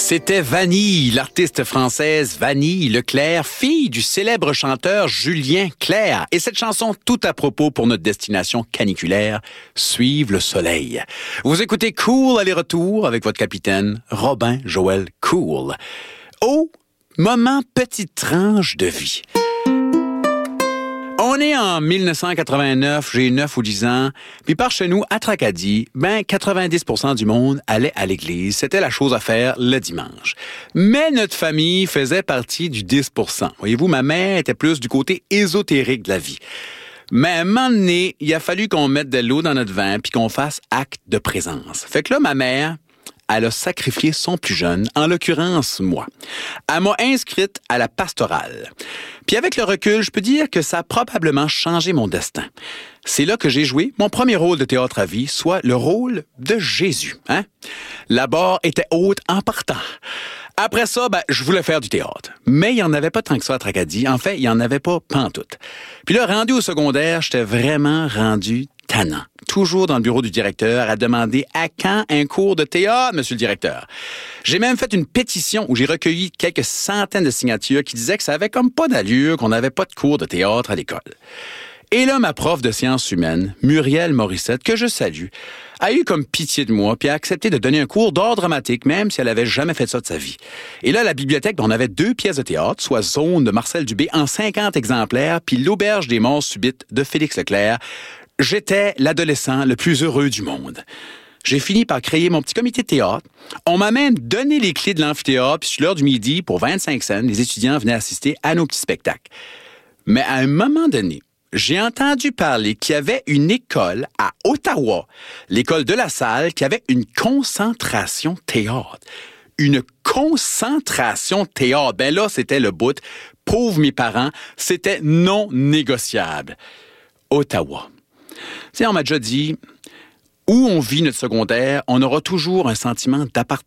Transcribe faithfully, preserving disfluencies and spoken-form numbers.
C'était Vanille, l'artiste française Vanille Leclerc, fille du célèbre chanteur Julien Clerc. Et cette chanson tout à propos pour notre destination caniculaire, Suivre le soleil. Vous écoutez Cool aller-retour avec votre capitaine Robin Joël Cool. Au moment petite tranche de vie. On est en dix-neuf cent quatre-vingt-neuf, j'ai neuf ou dix ans, puis par chez nous, à Tracadie, ben quatre-vingt-dix pour cent du monde allait à l'église. C'était la chose à faire le dimanche. Mais notre famille faisait partie du dix pour cent. Voyez-vous, ma mère était plus du côté ésotérique de la vie. Mais à un moment donné, il a fallu qu'on mette de l'eau dans notre vin puis qu'on fasse acte de présence. Fait que là, ma mère, elle a sacrifié son plus jeune, en l'occurrence moi. Elle m'a inscrite à la pastorale. Puis avec le recul, je peux dire que ça a probablement changé mon destin. C'est là que j'ai joué mon premier rôle de théâtre à vie, soit le rôle de Jésus. Hein? La barre était haute en partant. Après ça, ben, je voulais faire du théâtre. Mais il n'y en avait pas tant que ça à Tracadie. En fait, il n'y en avait pas pantoute. Puis là, rendu au secondaire, j'étais vraiment rendu tannant. Toujours dans le bureau du directeur à demander à quand un cours de théâtre, monsieur le directeur. J'ai même fait une pétition où j'ai recueilli quelques centaines de signatures qui disaient que ça avait comme pas d'allure, qu'on n'avait pas de cours de théâtre à l'école. Et là, ma prof de sciences humaines, Muriel Morissette, que je salue, a eu comme pitié de moi puis a accepté de donner un cours d'art dramatique, même si elle avait jamais fait ça de sa vie. Et là, à la bibliothèque, on avait deux pièces de théâtre, soit Zone de Marcel Dubé en cinquante exemplaires, puis L'Auberge des morts subites de Félix Leclerc. J'étais l'adolescent le plus heureux du monde. J'ai fini par créer mon petit comité de théâtre. On m'a même donné les clés de l'amphithéâtre, puis sur l'heure du midi, pour vingt-cinq cents, les étudiants venaient assister à nos petits spectacles. Mais à un moment donné, j'ai entendu parler qu'il y avait une école à Ottawa, l'école de la Salle, qui avait une concentration théâtre. Une concentration théâtre. Ben là, c'était le bout. Pauvres mes parents, c'était non négociable. Ottawa. Tu sais, on m'a déjà dit, où on vit notre secondaire, on aura toujours un sentiment d'appartenance